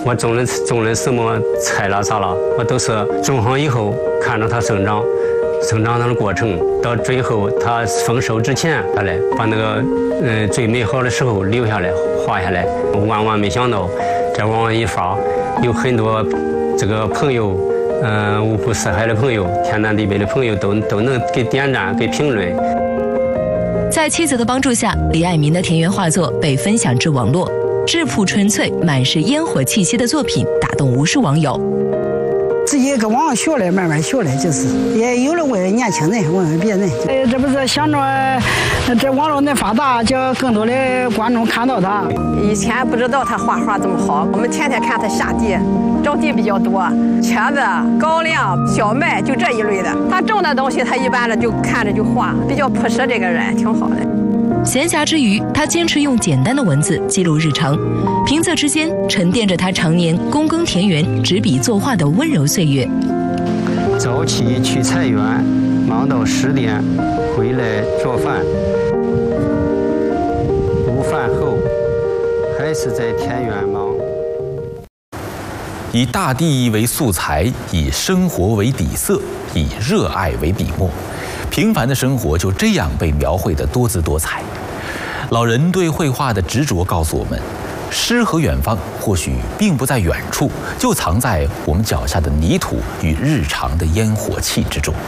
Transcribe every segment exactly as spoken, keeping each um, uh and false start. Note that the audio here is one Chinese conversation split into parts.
我种的种的什么菜啦啥啦，我都是种好以后看着它生长，生长它的过程，到最后它丰收之前下来，把那个嗯、呃、最美好的时候留下来画下来。万万没想到，这往往一发，有很多这个朋友，嗯、呃、五湖四海的朋友，天南地北的朋友都都能给点赞给评论。 在妻子的帮助下，李爱民的田园画作被分享至网络。质朴纯粹、满是烟火气息的作品，打动无数网友。 自己跟网上学来，慢慢学来，就是也有人问年轻人，问问别人。呃，这不是想着这网络能发达，叫更多的观众看到他。 以前不知道他画画这么好，我们天天看他下地，着地比较多，茄子、高粱、小麦就这一类的。他种的东西，他一般的就看着就画，比较朴实，这个人挺好的。 闲暇之余，他坚持用简单的文字记录日常，平仄之间沉淀着他常年躬耕田园、执笔作画的温柔岁月。 早起去菜园，忙到十点，回来做饭。午饭后，还是在田园忙。 以大地为素材，以生活为底色，以热爱为笔墨。平凡的生活就这样被描绘得多姿多彩。老人对绘画的执着告诉我们，诗和远方或许并不在远处，就藏在我们脚下的泥土与日常的烟火气之中。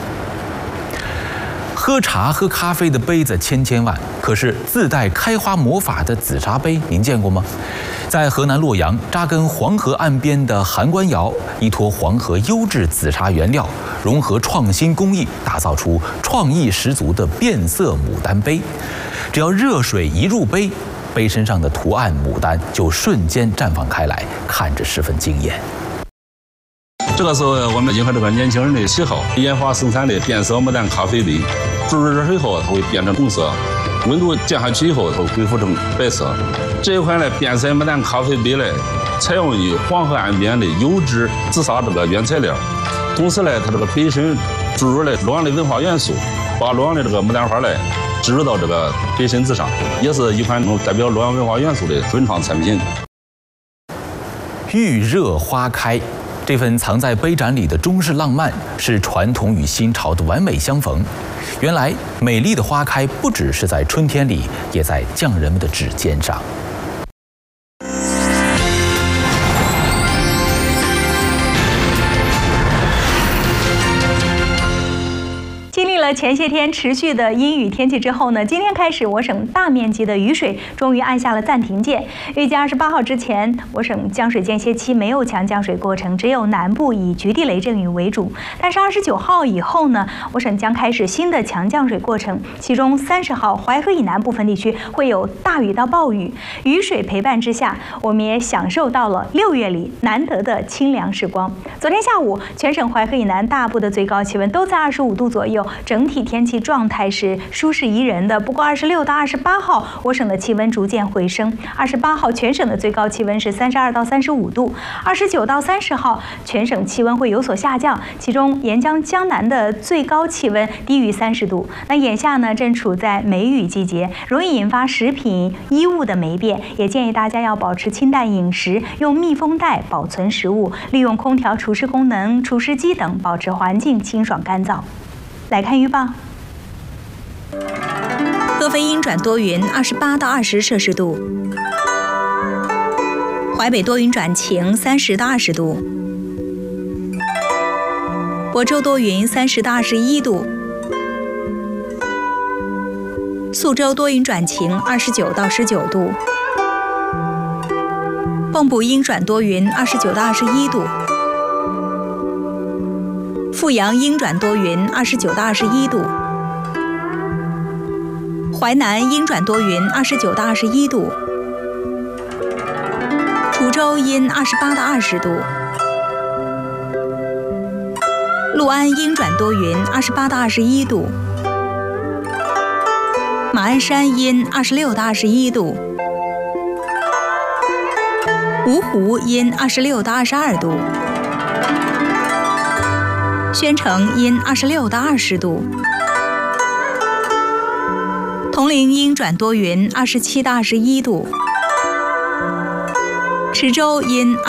喝茶喝咖啡的杯子千千万，可是自带开花魔法的紫砂杯，您见过吗？在河南洛阳扎根黄河岸边的函关窑，依托黄河优质紫砂原料，融合创新工艺，打造出创意十足的变色牡丹杯。只要热水一入杯，杯身上的图案牡丹就瞬间绽放开来，看着十分惊艳。 这个是我们迎合这个年轻人的喜好，研发生产的变色牡丹咖啡杯。注入热水后，它会变成红色，温度降下去以后，它会恢复成白色。这一款呢，变色牡丹咖啡杯呢，采用于黄河岸边的优质紫砂这个原材料，同时呢，它这个杯身注入了洛阳的文化元素，把洛阳的这个牡丹花呢植入到这个杯身之上，也是一款代表洛阳文化元素的文创产品。 预热花开，这份藏在杯盏里的中式浪漫，是传统与新潮的完美相逢。原来，美丽的花开不只是在春天里，也在匠人们的指尖上。 经历了前些天持续的阴雨天气之后呢，今天开始我省大面积的雨水终于按下了暂停键。预计二十八号之前，我省降水间歇期没有强降水过程，只有南部以局地雷阵雨为主。但是二十九号以后呢，我省将开始新的强降水过程，其中三十号淮河以南部分地区会有大雨到暴雨，雨水陪伴之下，我们也享受到了六月里难得的清凉时光。昨天下午，全省淮河以南大部的最高气温都在二十五度左右。整体天气状态是舒适宜人的。不过二十六到二十八号，我省的气温逐渐回升。二十八号全省的最高气温是三十二到三十五度，二十九到三十号全省气温会有所下降，其中沿江江南的最高气温低于三十度。那眼下呢，正处在梅雨季节，容易引发食品、衣物的霉变，也建议大家要保持清淡饮食，用密封袋保存食物，利用空调除湿功能、除湿机等，保持环境清爽干燥。来看预报。 合肥阴转多云，二十八到二十摄氏度；淮北多云转晴，三十到二十度；亳州多云，三十到二十一度；宿州多云转晴，二十九到十九度；蚌埠阴转多云，二十九到二十一度；阜阳阴转多云，二十九到二十一度；淮南阴转多云，二十九到二十一度；滁州阴二十八到二十度；六安阴转多云，二十八到二十一度；马鞍山阴二十六到二十一度；芜湖阴二十六到二十二度；宣城阴二十六到二十度；铜陵阴转多云，二十七到二十一度；池州阴